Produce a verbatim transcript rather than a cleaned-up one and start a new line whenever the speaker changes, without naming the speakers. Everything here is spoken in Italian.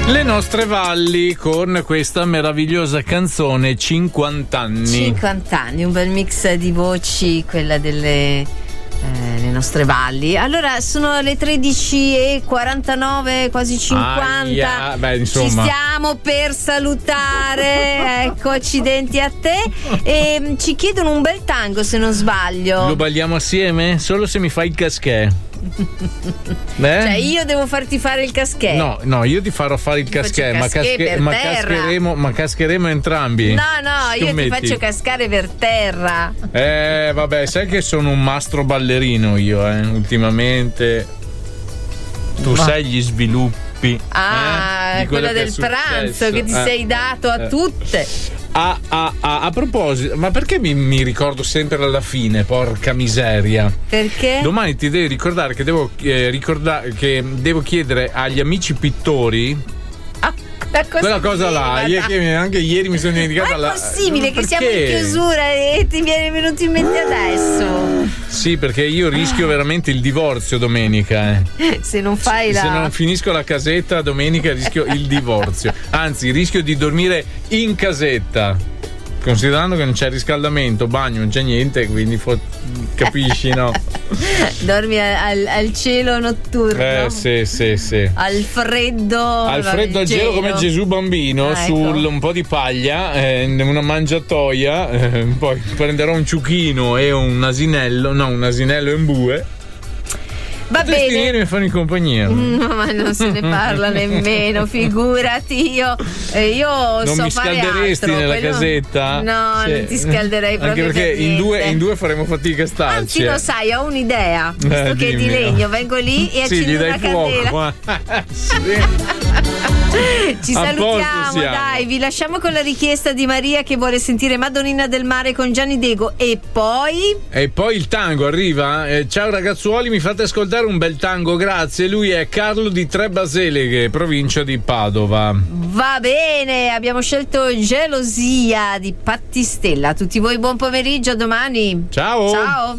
Le nostre valli con questa meravigliosa canzone cinquanta anni.
cinquanta anni, un bel mix di voci, quella delle eh, le nostre valli. Allora sono le tredici e quarantanove, quasi cinquanta.
Aia, beh, insomma.
Ci stiamo per salutare. Ecco, accidenti a te. E ci chiedono un bel tango, se non sbaglio.
Lo balliamo assieme? Solo se mi fai il caschè. Beh?
Cioè io devo farti fare il caschè.
No, no, io ti farò fare il caschè, ma,
casché
casche- ma, cascheremo, ma cascheremo entrambi.
No, no, io
Scommetti.
ti faccio cascare per terra.
Eh, vabbè, sai che sono un mastro ballerino io, eh, ultimamente. Tu
Ma.
sai gli sviluppi.
Ah,
eh, di quello
quella
che è
del pranzo
successo.
che ti
Eh,
sei dato a
eh.
tutte.
Ah, ah, ah, a proposito, ma perché mi, mi ricordo sempre alla fine, porca miseria?
Perché?
Domani ti devi ricordare che devo eh, ricordare che devo chiedere agli amici pittori quella cosa là. Ieri, anche ieri mi sono dimenticata.
Ma è possibile
la...
che siamo in chiusura e ti viene venuto in mente adesso?
Sì, perché io rischio veramente il divorzio domenica. Eh.
Se non fai la.
Se non finisco la casetta domenica rischio il divorzio. Anzi, rischio di dormire in casetta. Considerando che non c'è riscaldamento, bagno, non c'è niente, quindi fo- capisci, no?
Dormi al, al cielo notturno.
Eh, sì, sì, sì.
Al freddo.
Al freddo al gelo come Gesù bambino,
ah,
su
ecco.
un po' di paglia, eh, una mangiatoia, eh, poi prenderò un ciuchino e un asinello, no, un asinello e un bue.
Va
Potresti
bene.
venire e farmi compagnia.
No, ma non se ne parla nemmeno, figurati. Io, eh, io
Non
so
mi
fare
scalderesti
altro,
nella
quello...
casetta?
No,
Sì.
non ti scalderei proprio.
Anche perché
per
in due,
niente.
in due faremo fatica a starci.
Anzi, lo
eh.
sai, ho un'idea. Visto
Eh,
che è di
dimmi.
legno, vengo lì e
Sì, gli
accendo
dai
una candela.
fuoco. Sì.
Ci
A
salutiamo,
posto siamo.
dai, vi lasciamo con la richiesta di Maria che vuole sentire Madonnina del Mare con Gianni Dego e poi
E poi il tango arriva. Eh, ciao ragazzuoli, mi fate ascoltare un bel tango, grazie. Lui è Carlo di Tre Baseleghe, provincia di Padova.
va bene, abbiamo scelto Gelosia di Pattistella. A tutti voi buon pomeriggio, a domani.
Ciao.
Ciao.